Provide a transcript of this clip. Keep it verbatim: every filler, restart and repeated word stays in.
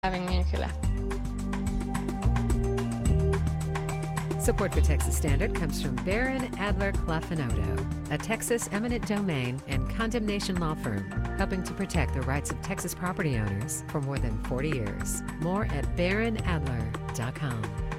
having kyllä. Support for Texas Standard comes from Barron, Adler, Clough and Odo, a Texas eminent domain and condemnation law firm helping to protect the rights of Texas property owners for more than forty years. More at baron adler dot com.